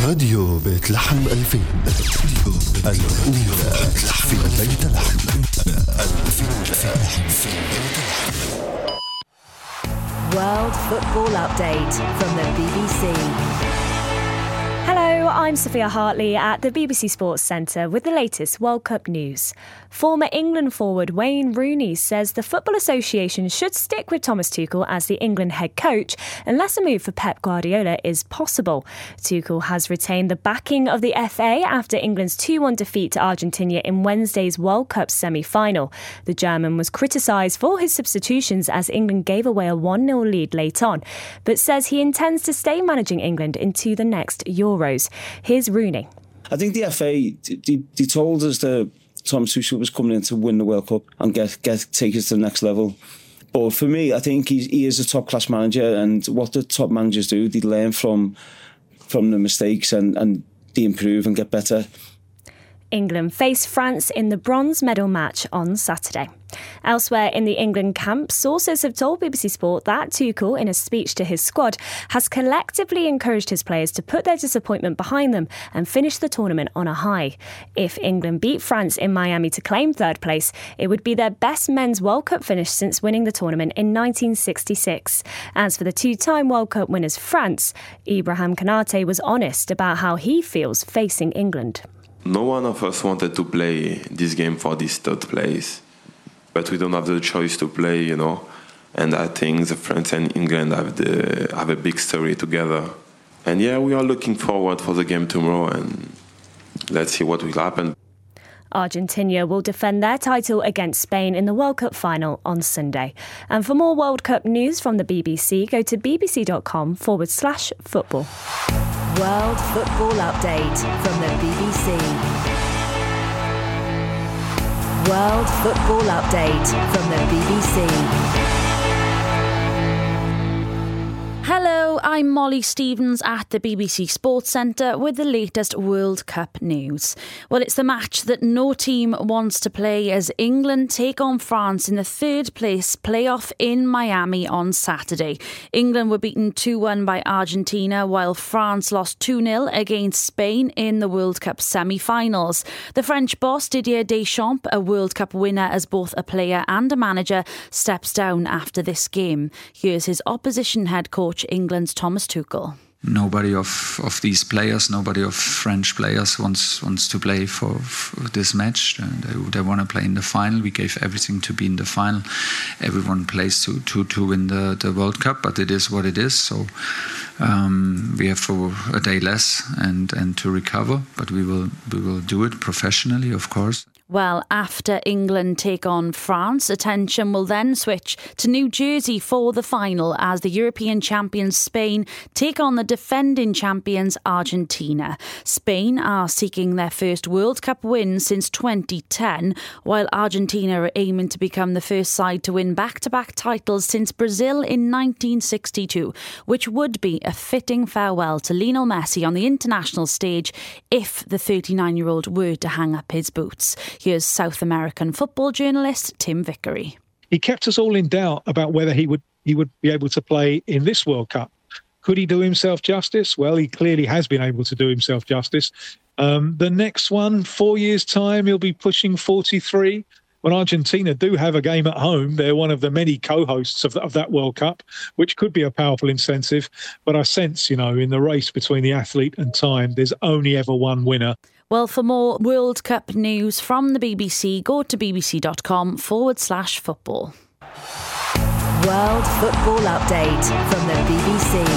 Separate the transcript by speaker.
Speaker 1: راديو بيت لحم 2000 الأولى في بيت لحم 2000.
Speaker 2: World Football Update from the BBC. Hello, I'm Sophia Hartley at the BBC Sports Centre with the latest World Cup news. Former England forward Wayne Rooney says the Football Association should stick with Thomas Tuchel as the England head coach unless a move for Pep Guardiola is possible. Tuchel has retained the backing of the FA after England's 2-1 defeat to Argentina in Wednesday's World Cup semi-final. The German was criticised for his substitutions as England gave away a 1-0 lead late on, but says he intends to stay managing England into the next Euros. Here's Rooney.
Speaker 3: I think the FA, they told us that Thomas Tuchel was coming in to win the World Cup and take us to the next level. But for me, I think he is a top-class manager, and what the top managers do, they learn from the mistakes and they improve and get better.
Speaker 2: England face France in the bronze medal match on Saturday. Elsewhere in the England camp, sources have told BBC Sport that Tuchel, in a speech to his squad, has collectively encouraged his players to put their disappointment behind them and finish the tournament on a high. If England beat France in Miami to claim third place, it would be their best men's World Cup finish since winning the tournament in 1966. As for the two-time World Cup winners France, Ibrahim Konate was honest about how he feels facing England.
Speaker 4: No one of us wanted to play this game for this third place, but we don't have the choice to play, you know. And I think the France and England have a big story together. And yeah, we are looking forward for the game tomorrow, and let's see what will happen.
Speaker 2: Argentina will defend their title against Spain in the World Cup final on Sunday. And for more World Cup news from the BBC, go to bbc.com/football. World Football Update from the BBC. World Football Update from the BBC.
Speaker 5: Hello, I'm Molly Stevens at the BBC Sports Centre with the latest World Cup news. Well, it's the match that no team wants to play as England take on France in the third place playoff in Miami on Saturday. England were beaten 2-1 by Argentina, while France lost 2-0 against Spain in the World Cup semi-finals. The French boss Didier Deschamps, a World Cup winner as both a player and a manager, steps down after this game. Here's his opposition head coach, England's Thomas Tuchel.
Speaker 6: Nobody of these players, nobody of French players wants to play for this match. They want to play in the final. We gave everything to be in the final. Everyone plays to win the World Cup, but it is what it is. So we have for a day less and to recover, but we will do it professionally, of course.
Speaker 5: Well, after England take on France, attention will then switch to New Jersey for the final as the European champions Spain take on the defending champions Argentina. Spain are seeking their first World Cup win since 2010, while Argentina are aiming to become the first side to win back-to-back titles since Brazil in 1962, which would be a fitting farewell to Lionel Messi on the international stage if the 39-year-old were to hang up his boots. Here's South American football journalist Tim Vickery.
Speaker 7: He kept us all in doubt about whether he would be able to play in this World Cup. Could he do himself justice? Well, he clearly has been able to do himself justice. The next one, 4 years' time, he'll be pushing 43. When Argentina do have a game at home, they're one of the many co-hosts of that World Cup, which could be a powerful incentive. But I sense, in the race between the athlete and time, there's only ever one winner.
Speaker 5: Well, for more World Cup news from the BBC, go to bbc.com/football.
Speaker 2: World Football Update from the BBC.